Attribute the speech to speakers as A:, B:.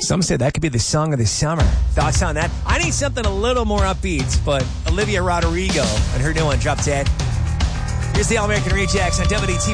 A: Some say that could be the song of the summer. Thoughts on that? I need something a little more upbeat, but Olivia Rodrigo and her new one, Drop Dead. Here's the All-American Rejects on WDT.